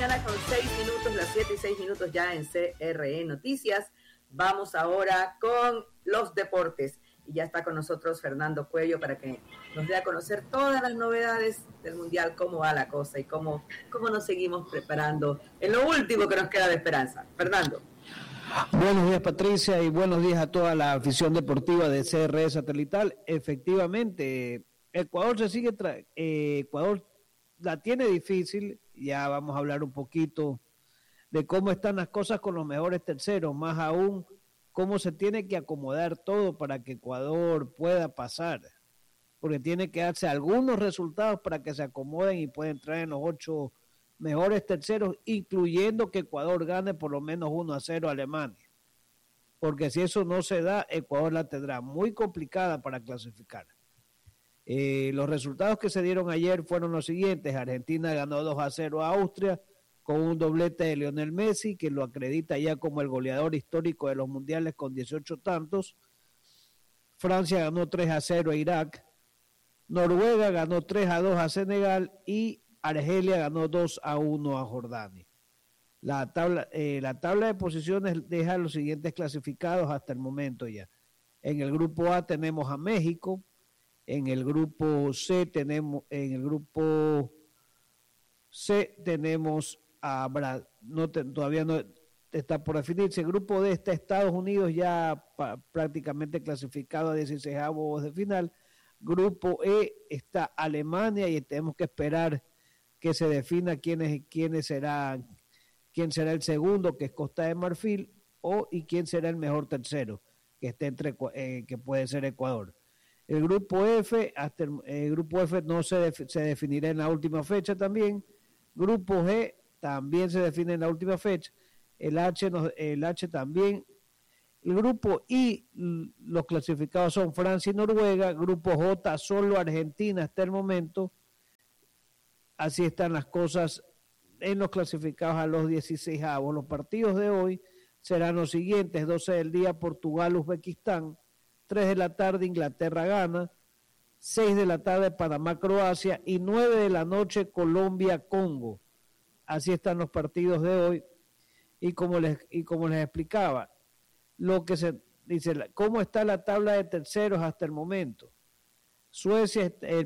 mañana con 6 minutos, las 7:06 ya en CRE Noticias. Vamos ahora con los deportes. Y ya está con nosotros Fernando Cuello para que nos dé a conocer todas las novedades del Mundial, cómo va la cosa y cómo nos seguimos preparando en lo último que nos queda de esperanza. Fernando. Buenos días, Patricia, y buenos días a toda la afición deportiva de CRE Satelital. Efectivamente, Ecuador Ecuador la tiene difícil. Ya vamos a hablar un poquito de cómo están las cosas con los mejores terceros, más aún cómo se tiene que acomodar todo para que Ecuador pueda pasar, porque tiene que darse algunos resultados para que se acomoden y pueda entrar en los 8 mejores terceros, incluyendo que Ecuador gane por lo menos 1-0 a Alemania, porque si eso no se da, Ecuador la tendrá muy complicada para clasificar. Los resultados que se dieron ayer fueron los siguientes: Argentina ganó 2-0 a Austria, con un doblete de Lionel Messi, que lo acredita ya como el goleador histórico de los mundiales con 18 tantos. Francia ganó 3-0 a Irak, Noruega ganó 3-2 a Senegal y Argelia ganó 2-1 a Jordania. La tabla de posiciones deja los siguientes clasificados hasta el momento ya. En el grupo A tenemos a México, en el grupo C tenemos a Brasil, todavía no está por definirse. El grupo D está Estados Unidos ya prácticamente clasificado a 16avos de final. Grupo E está Alemania y tenemos que esperar que se defina quién será el segundo, que es Costa de Marfil, y quién será el mejor tercero, que esté que puede ser Ecuador. El grupo F, el grupo F no se definirá en la última fecha también. Grupo G también se define en la última fecha. El H también. El grupo I, los clasificados son Francia y Noruega. Grupo J, solo Argentina hasta el momento. Así están las cosas en los clasificados a los 16avos. Los partidos de hoy serán los siguientes: 12 del día, Portugal, Uzbekistán; 3 de la tarde, Inglaterra, Ghana; 6 de la tarde, Panamá, Croacia; y 9 de la noche, Colombia, Congo. Así están los partidos de hoy. Y como les explicaba, lo que se dice, cómo está la tabla de terceros hasta el momento. Suecia, el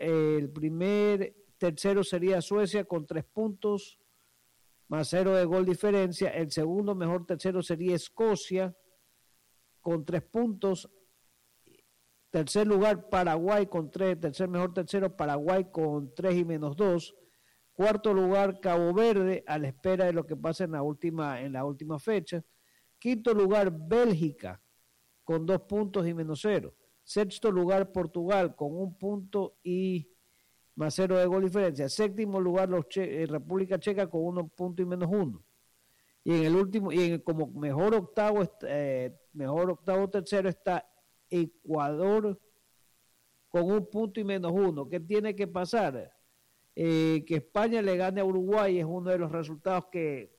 primer tercero sería Suecia con 3 puntos más 0 de gol diferencia. El segundo mejor tercero sería Escocia con 3 puntos. Tercer lugar, Paraguay con 3. Tercer mejor tercero, Paraguay con 3 y menos 2. Cuarto lugar, Cabo Verde, a la espera de lo que pase en la última fecha. Quinto lugar, Bélgica, con 2 puntos y menos 0. Sexto lugar, Portugal, con 1 punto y más 0 de gol diferencia. Séptimo lugar, República Checa, con 1 punto y menos 1. Y en el último, como mejor octavo tercero está Ecuador, con 1 punto y menos 1. ¿Qué tiene que pasar? Que España le gane a Uruguay es uno de los resultados es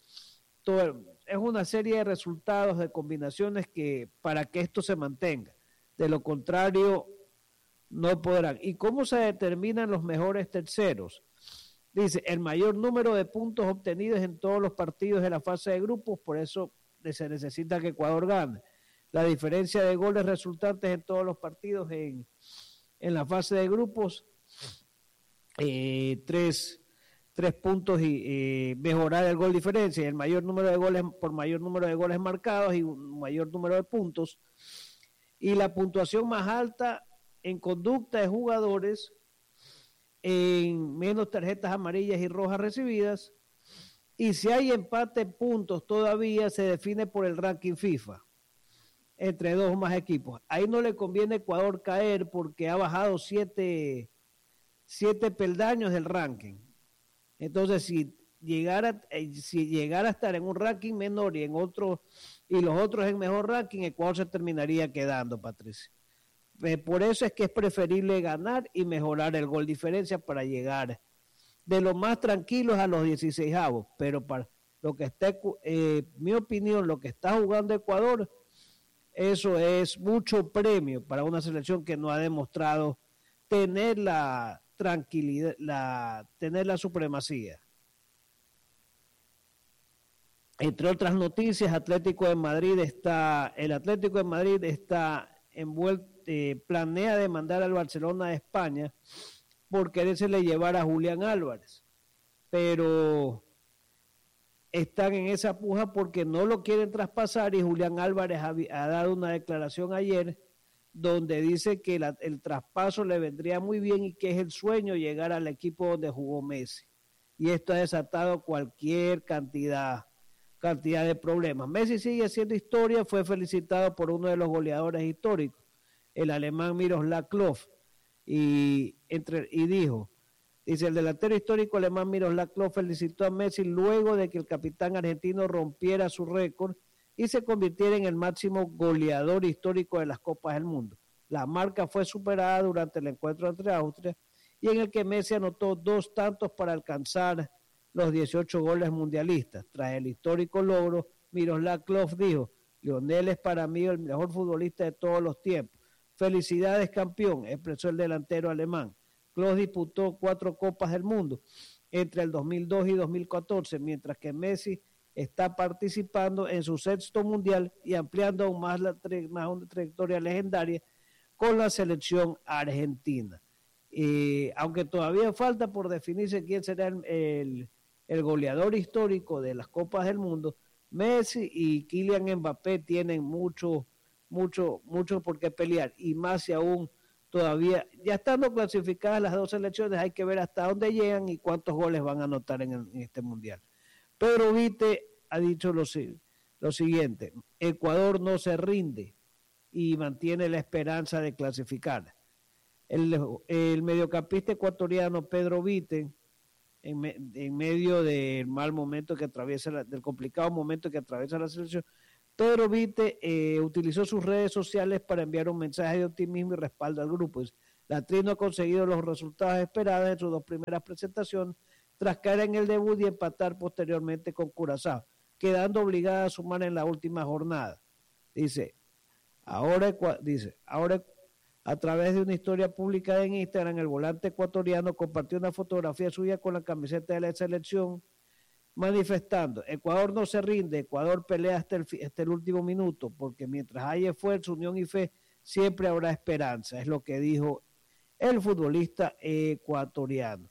una serie de resultados, de combinaciones que para que esto se mantenga. De lo contrario, no podrán. ¿Y cómo se determinan los mejores terceros? Dice, el mayor número de puntos obtenidos en todos los partidos de la fase de grupos, por eso se necesita que Ecuador gane. La diferencia de goles resultantes en todos los partidos en la fase de grupos, 3 puntos y mejorar el gol diferencia, y el mayor número de goles por mayor número de goles marcados y un mayor número de puntos. Y la puntuación más alta en conducta de jugadores, en menos tarjetas amarillas y rojas recibidas, y si hay empate en puntos todavía se define por el ranking FIFA entre 2 o más equipos. Ahí no le conviene a Ecuador caer porque ha bajado 7 peldaños del ranking. Entonces si llegara a estar en un ranking menor y los otros en mejor ranking, Ecuador se terminaría quedando, Patricia. Por eso es que es preferible ganar y mejorar el gol diferencia para llegar de los más tranquilos a los 16avos. Pero para lo que está, mi opinión, lo que está jugando Ecuador, eso es mucho premio para una selección que no ha demostrado tener la tranquilidad, tener la supremacía. Entre otras noticias, el Atlético de Madrid está envuelto, planea demandar al Barcelona de España por querérsele llevar a Julián Álvarez, pero están en esa puja porque no lo quieren traspasar, y Julián Álvarez ha dado una declaración ayer donde dice que el traspaso le vendría muy bien y que es el sueño llegar al equipo donde jugó Messi. Y esto ha desatado cualquier cantidad de problemas. Messi sigue haciendo historia, fue felicitado por uno de los goleadores históricos, el alemán Miroslav Klose, y dice, el delantero histórico alemán Miroslav Klose felicitó a Messi luego de que el capitán argentino rompiera su récord y se convirtiera en el máximo goleador histórico de las Copas del Mundo. La marca fue superada durante el encuentro entre Austria, y en el que Messi anotó 2 tantos para alcanzar los 18 goles mundialistas. Tras el histórico logro, Miroslav Klose dijo: Lionel es para mí el mejor futbolista de todos los tiempos. Felicidades, campeón, expresó el delantero alemán. Klose disputó 4 Copas del Mundo entre el 2002 y 2014, mientras que Messi está participando en su 6º mundial y ampliando aún más una trayectoria legendaria con la selección argentina. Aunque todavía falta por definirse quién será el goleador histórico de las Copas del Mundo, Messi y Kylian Mbappé tienen mucho por qué pelear, y más si aún todavía, ya estando clasificadas las 2 selecciones, hay que ver hasta dónde llegan y cuántos goles van a anotar en este mundial. Pedro Vite ha dicho lo siguiente: Ecuador no se rinde y mantiene la esperanza de clasificar. El mediocampista ecuatoriano Pedro Vite, en medio del mal momento que atraviesa, del complicado momento que atraviesa la selección, Pedro Vite utilizó sus redes sociales para enviar un mensaje de optimismo y respaldo al grupo. La Tri no ha conseguido los resultados esperados en sus 2 primeras presentaciones, tras caer en el debut y empatar posteriormente con Curazao, quedando obligada a sumar en la última jornada. Dice, ahora a través de una historia publicada en Instagram, el volante ecuatoriano compartió una fotografía suya con la camiseta de la selección, manifestando: Ecuador no se rinde, Ecuador pelea hasta el último minuto, porque mientras hay esfuerzo, unión y fe, siempre habrá esperanza. Es lo que dijo el futbolista ecuatoriano.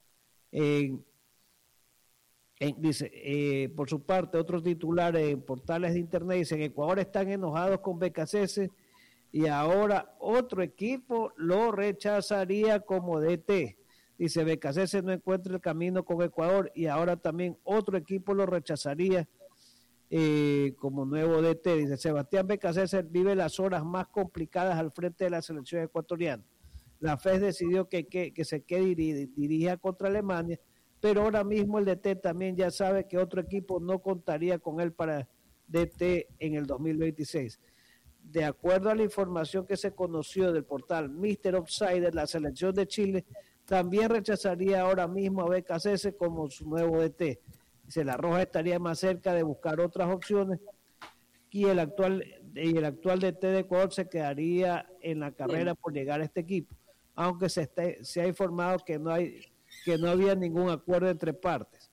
Dice, por su parte, otros titulares en portales de internet dicen: Ecuador están enojados con BKC y ahora otro equipo lo rechazaría como DT. Dice, BKC no encuentra el camino con Ecuador y ahora también otro equipo lo rechazaría como nuevo DT. Dice, Sebastián BKC vive las horas más complicadas al frente de la selección ecuatoriana. La FES decidió que se quede y dirija contra Alemania, pero ahora mismo el DT también ya sabe que otro equipo no contaría con él para DT en el 2026. De acuerdo a la información que se conoció del portal Mr. Outsider, la selección de Chile también rechazaría ahora mismo a BKC como su nuevo DT. Dice, la Roja estaría más cerca de buscar otras opciones y el actual DT de Ecuador se quedaría en la carrera por llegar a este equipo, aunque se ha informado que no había ningún acuerdo entre partes.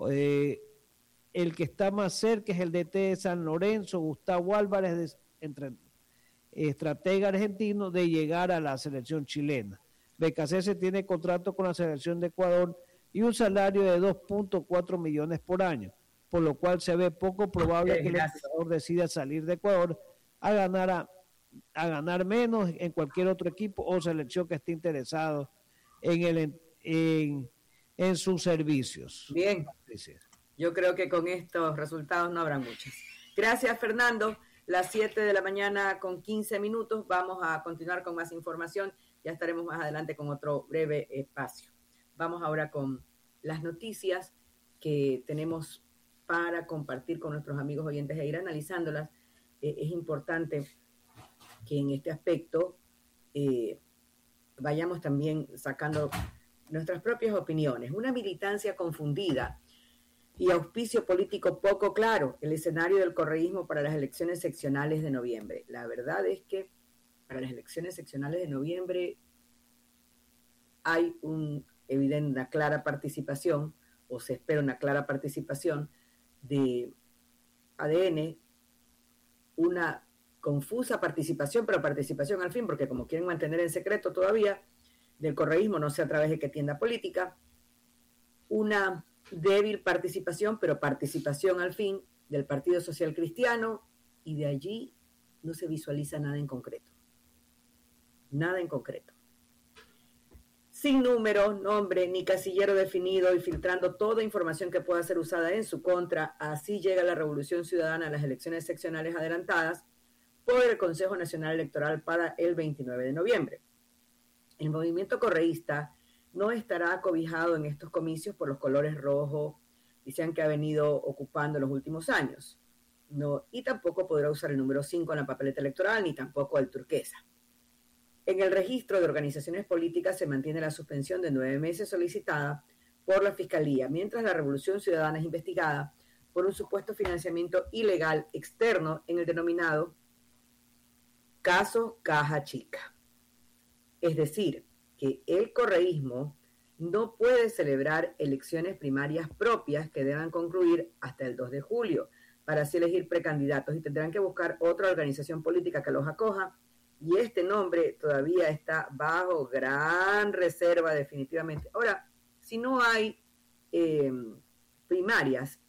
El que está más cerca es el DT de San Lorenzo, Gustavo Álvarez, estratega argentino, de llegar a la selección chilena. BKC tiene contrato con la selección de Ecuador y un salario de 2.4 millones por año, por lo cual se ve poco probable que el jugador decida salir de Ecuador a ganar menos en cualquier otro equipo o selección que esté interesado en sus servicios. Bien, yo creo que con estos resultados no habrá muchos. Gracias, Fernando. Las 7 de la mañana con 15 minutos. Vamos a continuar con más información. Ya estaremos más adelante con otro breve espacio. Vamos ahora con las noticias que tenemos para compartir con nuestros amigos oyentes e ir analizándolas. Es importante que en este aspecto vayamos también sacando nuestras propias opiniones. Una militancia confundida y auspicio político poco claro, el escenario del correísmo para las elecciones seccionales de noviembre. La verdad es que para las elecciones seccionales de noviembre hay una clara participación, o se espera una clara participación de ADN una confusa participación, pero participación al fin, porque como quieren mantener en secreto todavía, del correísmo, no sé a través de qué tienda política, una débil participación, pero participación al fin del Partido Social Cristiano, y de allí no se visualiza nada en concreto. Nada en concreto. Sin número, nombre, ni casillero definido y filtrando toda información que pueda ser usada en su contra, así llega la Revolución Ciudadana a las elecciones seccionales adelantadas por el Consejo Nacional Electoral para el 29 de noviembre. El movimiento correísta no estará acobijado en estos comicios por los colores rojo, dicen que ha venido ocupando en los últimos años. No, y tampoco podrá usar el número 5 en la papeleta electoral, ni tampoco el turquesa. En el registro de organizaciones políticas se mantiene la suspensión de 9 meses solicitada por la Fiscalía, mientras la Revolución Ciudadana es investigada por un supuesto financiamiento ilegal externo en el denominado caso Caja Chica. Es decir, que el correísmo no puede celebrar elecciones primarias propias que deban concluir hasta el 2 de julio para así elegir precandidatos y tendrán que buscar otra organización política que los acoja. Y este nombre todavía está bajo gran reserva definitivamente. Ahora, si no hay primarias,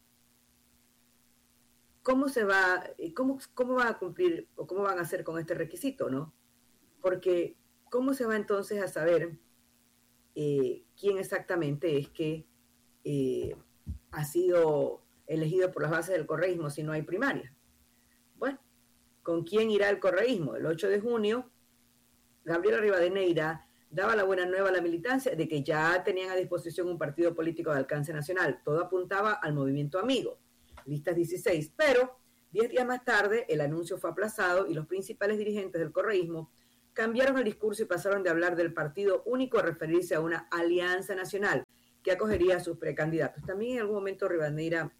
¿cómo va a cumplir o cómo van a hacer con este requisito, no? Porque ¿cómo se va entonces a saber quién exactamente es que ha sido elegido por las bases del correísmo si no hay primarias? Bueno, ¿con quién irá el correísmo? El 8 de junio, Gabriela Rivadeneira daba la buena nueva a la militancia de que ya tenían a disposición un partido político de alcance nacional. Todo apuntaba al movimiento amigo, listas 16, pero 10 días más tarde el anuncio fue aplazado y los principales dirigentes del correísmo cambiaron el discurso y pasaron de hablar del partido único a referirse a una alianza nacional que acogería a sus precandidatos. También en algún momento Rivadeneira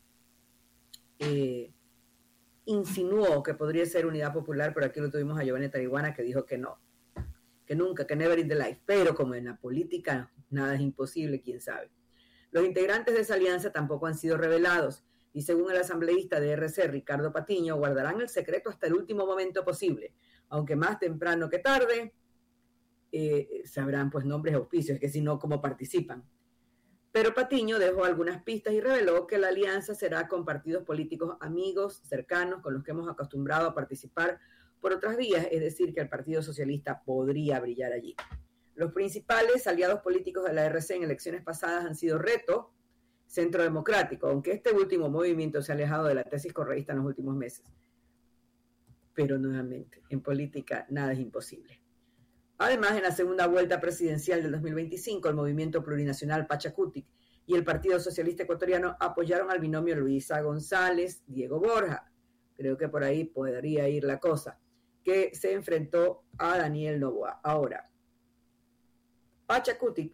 insinuó que podría ser Unidad Popular, pero aquí lo tuvimos a Giovanni Tariguana que dijo que no, que nunca, que never in the life. Pero como en la política nada es imposible, quién sabe. Los integrantes de esa alianza tampoco han sido revelados y según el asambleísta de RC, Ricardo Patiño, guardarán el secreto hasta el último momento posible, aunque más temprano que tarde sabrán pues nombres y auspicios, que si no, cómo participan. Pero Patiño dejó algunas pistas y reveló que la alianza será con partidos políticos amigos, cercanos, con los que hemos acostumbrado a participar por otras vías, es decir, que el Partido Socialista podría brillar allí. Los principales aliados políticos de la RC en elecciones pasadas han sido Reto, Centro Democrático, aunque este último movimiento se ha alejado de la tesis correísta en los últimos meses. Pero nuevamente, en política nada es imposible. Además, en la segunda vuelta presidencial del 2025, el movimiento plurinacional Pachacutic y el Partido Socialista Ecuatoriano apoyaron al binomio Luisa González-Diego Borja. Creo que por ahí podría ir la cosa, que se enfrentó a Daniel Noboa. Ahora, Pachacutic,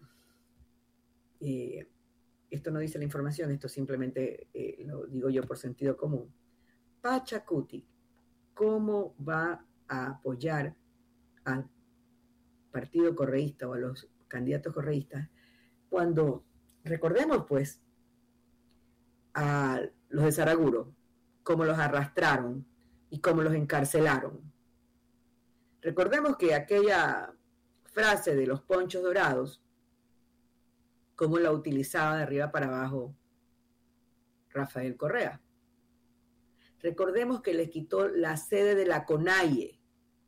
esto no dice la información, esto simplemente lo digo yo por sentido común. Pachacutic, ¿cómo va a apoyar al partido correísta o a los candidatos correístas cuando, recordemos pues, a los de Saraguro, cómo los arrastraron y cómo los encarcelaron? Recordemos que aquella frase de los ponchos dorados, cómo la utilizaba de arriba para abajo Rafael Correa. Recordemos que les quitó la sede de la CONAIE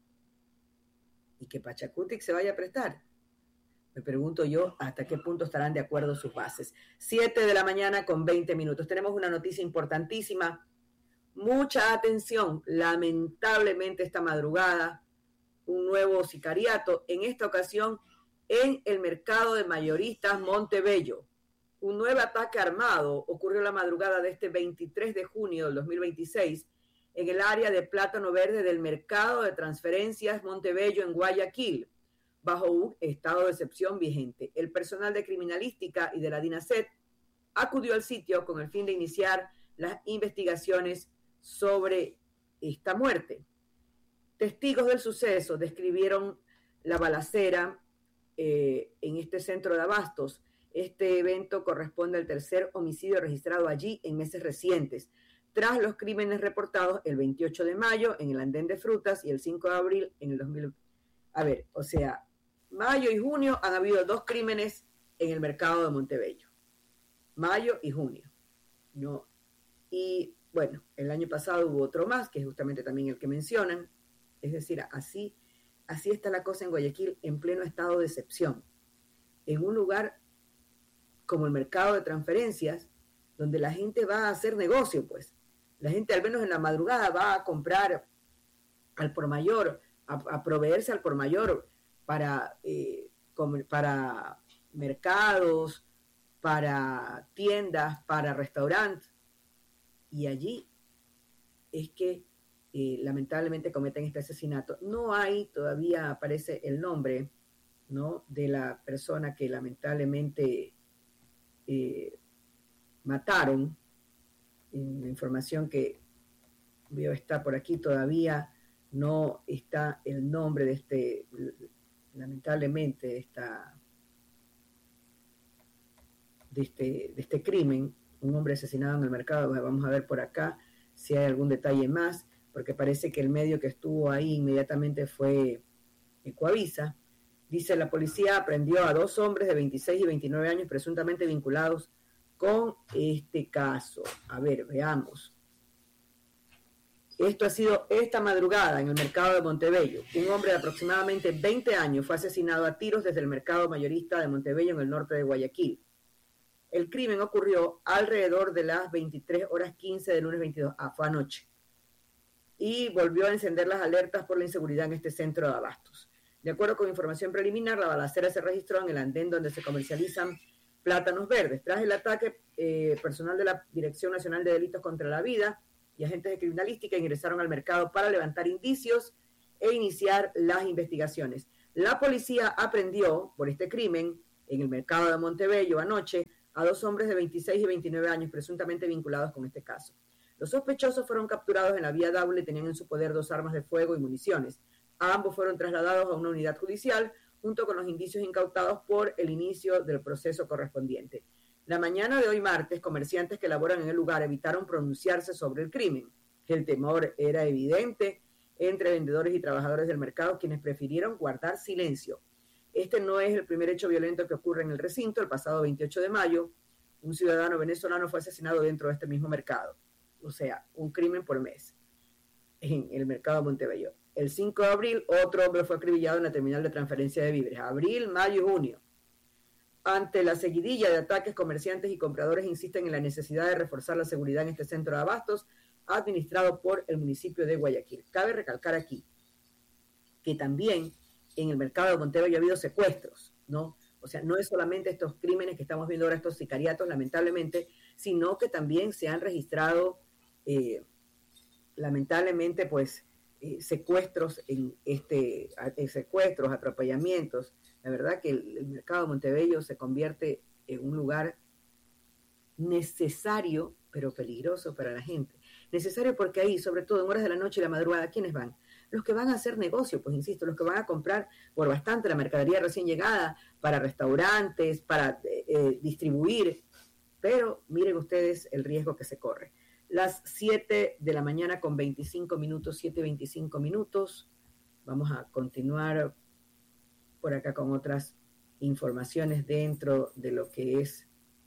y que Pachacutic se vaya a prestar. Me pregunto yo hasta qué punto estarán de acuerdo sus bases. 7 de la mañana con 20 minutos. Tenemos una noticia importantísima. Mucha atención. Lamentablemente esta madrugada, un nuevo sicariato, en esta ocasión en el mercado de mayoristas Montebello. Un nuevo ataque armado ocurrió la madrugada de este 23 de junio del 2026 en el área de Plátano Verde del mercado de transferencias Montebello en Guayaquil, bajo un estado de excepción vigente. El personal de criminalística y de la DINASET acudió al sitio con el fin de iniciar las investigaciones sobre esta muerte. Testigos del suceso describieron la balacera en este centro de abastos. Este evento corresponde al tercer homicidio registrado allí en meses recientes. tras los crímenes reportados el 28 de mayo en el andén de frutas y el 5 de abril en el 2000. A ver, o sea, mayo y junio han habido 2 crímenes en el mercado de Montebello. Mayo y junio, ¿no? Y bueno, el año pasado hubo otro más, que es justamente también el que mencionan. Es decir, así está la cosa en Guayaquil en pleno estado de excepción. En un lugar como el mercado de transferencias, donde la gente va a hacer negocio, pues. La gente, al menos en la madrugada, va a comprar al por mayor, a proveerse al por mayor para mercados, para tiendas, para restaurantes. Y allí es que lamentablemente cometen este asesinato. No hay, todavía aparece el nombre, ¿no?, de la persona que lamentablemente mataron. En la información que veo está por aquí, todavía no está el nombre de lamentablemente, de este crimen, un hombre asesinado en el mercado. Vamos a ver por acá si hay algún detalle más, porque parece que el medio que estuvo ahí inmediatamente fue Ecuavisa. Dice: la policía aprendió a 2 hombres de 26 y 29 años presuntamente vinculados con este caso. A ver, veamos. Esto ha sido esta madrugada en el mercado de Montebello. Un hombre de aproximadamente 20 años fue asesinado a tiros desde el mercado mayorista de Montebello en el norte de Guayaquil. El crimen ocurrió alrededor de las 23:15 del lunes 22, fue anoche, y volvió a encender las alertas por la inseguridad en este centro de abastos. De acuerdo con información preliminar, la balacera se registró en el andén donde se comercializan plátanos verdes. Tras el ataque, personal de la Dirección Nacional de Delitos contra la Vida y agentes de criminalística ingresaron al mercado para levantar indicios e iniciar las investigaciones. La policía aprendió por este crimen en el mercado de Montebello anoche a 2 hombres de 26 y 29 años presuntamente vinculados con este caso. Los sospechosos fueron capturados en la vía Daule y tenían en su poder 2 armas de fuego y municiones. Ambos fueron trasladados a una unidad judicial junto con los indicios incautados por el inicio del proceso correspondiente. La mañana de hoy martes, comerciantes que laboran en el lugar evitaron pronunciarse sobre el crimen. El temor era evidente entre vendedores y trabajadores del mercado, quienes prefirieron guardar silencio. Este no es el primer hecho violento que ocurre en el recinto. El pasado 28 de mayo, un ciudadano venezolano fue asesinado dentro de este mismo mercado. O sea, un crimen por mes en el mercado de Montebello. El 5 de abril, otro hombre fue acribillado en la terminal de transferencia de víveres. Abril, mayo y junio. Ante la seguidilla de ataques, comerciantes y compradores insisten en la necesidad de reforzar la seguridad en este centro de abastos administrado por el municipio de Guayaquil. Cabe recalcar aquí que también en el mercado de Montebello ha habido secuestros, ¿no? O sea, no es solamente estos crímenes que estamos viendo ahora, estos sicariatos, lamentablemente, sino que también se han registrado, lamentablemente, pues, secuestros secuestros, atropellamientos. La verdad que el mercado de Montebello se convierte en un lugar necesario, pero peligroso para la gente. Necesario porque ahí, sobre todo en horas de la noche y la madrugada, ¿quiénes van? Los que van a hacer negocio, pues insisto, los que van a comprar por bastante la mercadería recién llegada, para restaurantes, para distribuir. Pero miren ustedes el riesgo que se corre. Las 7 de la mañana con 25 minutos, 7:25 minutos. Vamos a continuar por acá con otras informaciones dentro de lo que es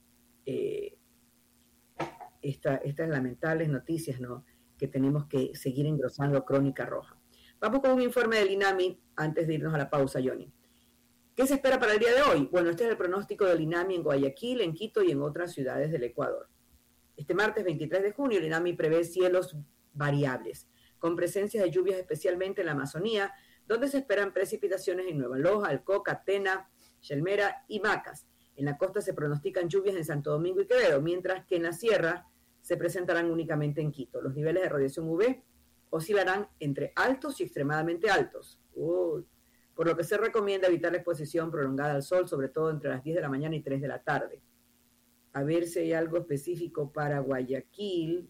estas lamentables noticias, ¿no?, que tenemos que seguir engrosando Crónica Roja. Vamos con un informe del INAMI antes de irnos a la pausa, Johnny. ¿Qué se espera para el día de hoy? Bueno, este es el pronóstico del INAMI en Guayaquil, en Quito y en otras ciudades del Ecuador. Este martes 23 de junio, el INAMI prevé cielos variables, con presencia de lluvias especialmente en la Amazonía, donde se esperan precipitaciones en Nueva Loja, Alcoca, Tena, Chelmera y Macas. En la costa se pronostican lluvias en Santo Domingo y Quevedo, mientras que en la sierra se presentarán únicamente en Quito. Los niveles de radiación UV oscilarán entre altos y extremadamente altos, por lo que se recomienda evitar la exposición prolongada al sol, sobre todo entre las 10 de la mañana y 3 de la tarde. A ver si hay algo específico para Guayaquil.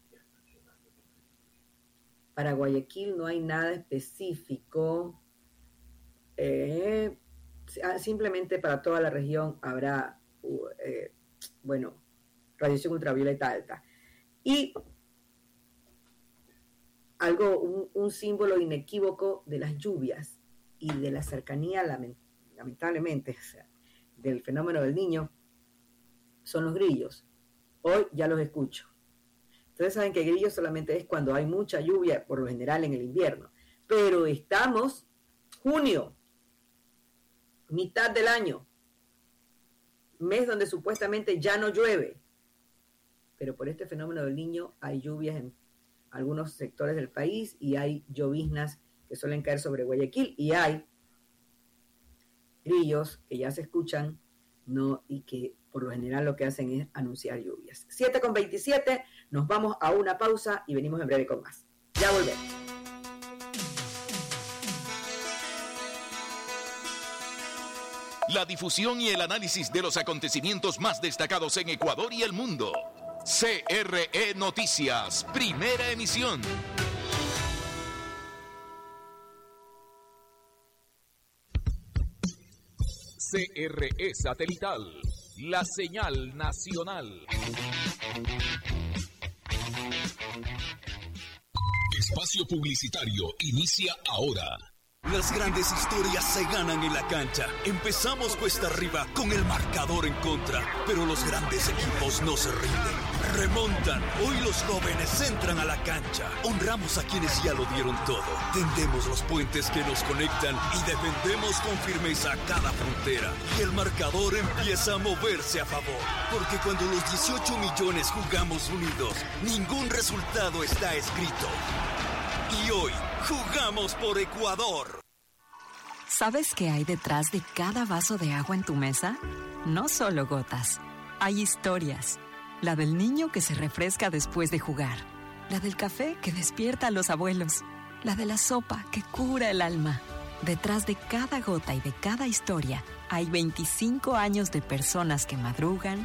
Para Guayaquil no hay nada específico. Simplemente para toda la región habrá, radiación ultravioleta alta. Y un símbolo inequívoco de las lluvias y de la cercanía, lamentablemente, o sea, del fenómeno del Niño, son los grillos. Hoy ya los escucho. Ustedes saben que grillos solamente es cuando hay mucha lluvia, por lo general en el invierno. Pero estamos junio, mitad del año, mes donde supuestamente ya no llueve. Pero por este fenómeno del Niño hay lluvias en algunos sectores del país y hay lloviznas que suelen caer sobre Guayaquil y hay grillos que ya se escuchan, ¿no? Y que por lo general lo que hacen es anunciar lluvias. 7:27, nos vamos a una pausa y venimos en breve con más. Ya volvemos. La difusión y el análisis de los acontecimientos más destacados en Ecuador y el mundo. CRE Noticias, primera emisión. CRE Satelital, la señal nacional. Espacio publicitario inicia ahora. Las grandes historias se ganan en la cancha. Empezamos cuesta arriba con el marcador en contra, pero los grandes equipos no se rinden. Remontan. Hoy los jóvenes entran a la cancha. Honramos a quienes ya lo dieron todo. Tendemos los puentes que nos conectan y defendemos con firmeza cada frontera. Y el marcador empieza a moverse a favor. Porque cuando los 18 millones jugamos unidos, ningún resultado está escrito. Y hoy jugamos por Ecuador. ¿Sabes qué hay detrás de cada vaso de agua en tu mesa? No solo gotas. Hay historias. La del niño que se refresca después de jugar. La del café que despierta a los abuelos. La de la sopa que cura el alma. Detrás de cada gota y de cada historia hay 25 años de personas que madrugan,